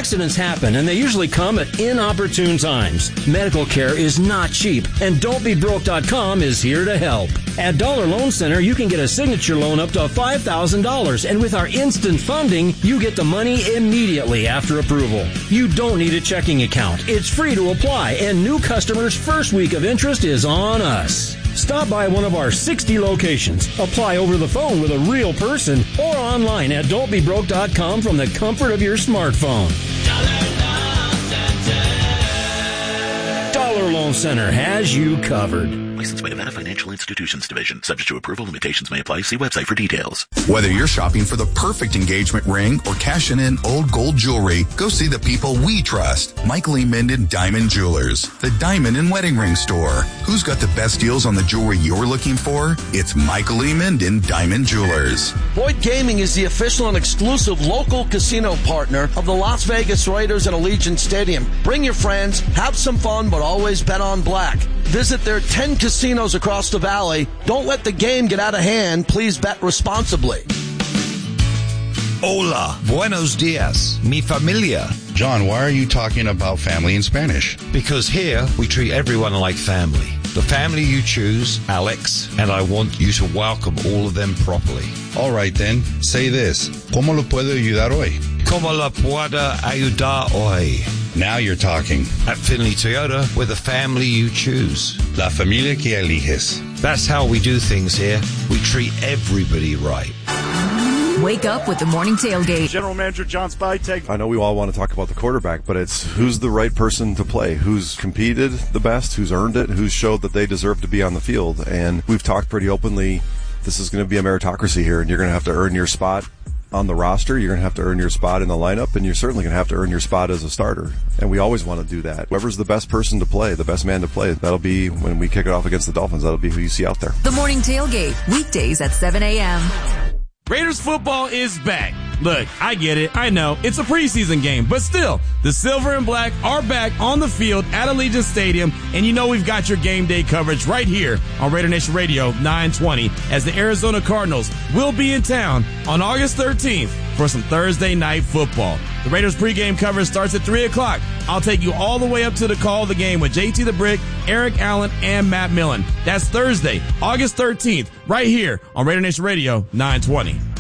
Accidents happen, and they usually come at inopportune times. Medical care is not cheap, and Don'tBeBroke.com is here to help. At Dollar Loan Center, you can get a signature loan up to $5,000, and with our instant funding, you get the money immediately after approval. You don't need a checking account. It's free to apply, and new customers' first week of interest is on us. Stop by one of our 60 locations. Apply over the phone with a real person or online at Don'tBeBroke.com from the comfort of your smartphone. Dollar Loan Center has you covered. Licensed by Nevada Financial Institutions Division. Subject to approval, limitations may apply. See website for details. Whether you're shopping for the perfect engagement ring or cashing in old gold jewelry, go see the people we trust. Michael E. Minden Diamond Jewelers, the diamond and wedding ring store. Who's got the best deals on the jewelry you're looking for? It's Michael E. Minden Diamond Jewelers. Boyd Gaming is the official and exclusive local casino partner of the Las Vegas Raiders at Allegiant Stadium. Bring your friends, have some fun, but always bet on black. Visit their 10 casinos across the valley. Don't let the game get out of hand. Please bet responsibly. Hola, buenos dias, mi familia. John, why are you talking about family in Spanish? Because here we treat everyone like family. The family you choose, Alex, and I want you to welcome all of them properly. All right then, say this. ¿Cómo lo puedo ayudar hoy? ¿Cómo la puedo ayudar hoy? Now you're talking. At Finley Toyota, we're the family you choose. La familia que eliges. That's how we do things here. We treat everybody right. Wake up with the Morning Tailgate. General Manager John Spytek. I know we all want to talk about the quarterback, but it's who's the right person to play, who's competed the best, who's earned it, who's showed that they deserve to be on the field. And we've talked pretty openly, this is going to be a meritocracy here, and you're going to have to earn your spot on the roster, you're going to have to earn your spot in the lineup, and you're certainly going to have to earn your spot as a starter. And we always want to do that. Whoever's the best person to play, the best man to play, that'll be, when we kick it off against the Dolphins, that'll be who you see out there. The Morning Tailgate, weekdays at 7 a.m. Raiders football is back. Look, I get it. I know it's a preseason game, but still, the silver and black are back on the field at Allegiant Stadium, and you know we've got your game day coverage right here on Raider Nation Radio 920 as the Arizona Cardinals will be in town on August 13th for some Thursday night football. The Raiders pregame coverage starts at 3 o'clock. I'll take you all the way up to the call of the game with JT the Brick, Eric Allen, and Matt Millen. That's Thursday, August 13th, right here on Raider Nation Radio 920.